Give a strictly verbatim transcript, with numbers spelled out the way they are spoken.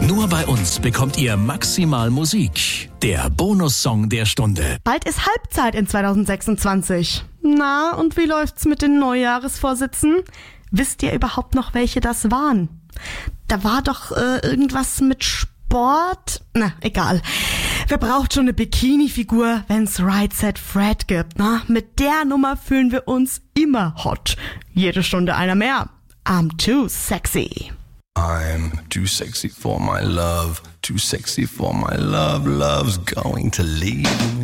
Nur bei uns bekommt ihr maximal Musik. Der Bonussong der Stunde. Bald ist Halbzeit in zwanzig sechsundzwanzig. Na, und wie läuft's mit den Neujahresvorsätzen? Wisst ihr überhaupt noch, welche das waren? Da war doch äh, irgendwas mit Sport. Na, egal. Wer braucht schon eine Bikini-Figur, wenn's Right Set Fred gibt, na? Mit der Nummer fühlen wir uns immer hot. Jede Stunde einer mehr. I'm too sexy. I'm too sexy for my love, too sexy for my love, love's going to leave me.